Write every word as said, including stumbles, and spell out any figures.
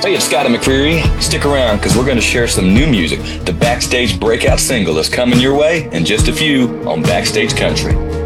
Hey, it's Scotty McCreery. Stick around because we're going to share some new music. The Backstage breakout single is coming your way in just a few on Backstage Country.